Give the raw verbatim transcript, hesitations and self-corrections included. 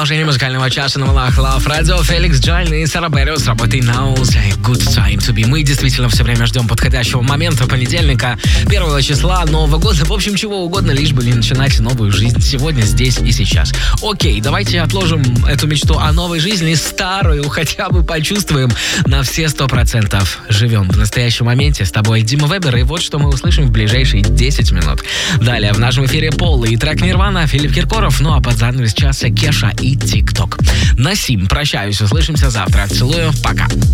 Продолжение музыкального часа на волнах Love Radio. Феликс Джайн и Сара Беррио с работой Now Good Time To Be. Мы действительно все время ждем подходящего момента, понедельника, первого числа Нового года. В общем, чего угодно, лишь бы не начинать новую жизнь сегодня, здесь и сейчас. Окей, давайте отложим эту мечту о новой жизни, старую хотя бы почувствуем на все сто процентов. Живем в настоящем моменте. С тобой Дима Вебер, и вот что мы услышим в ближайшие десять минут. Далее в нашем эфире Пол и трек Нирвана, Филипп Киркоров, ну а под занавес часа Кеша и ТикТок. На сим прощаюсь, услышимся завтра. Целую, пока.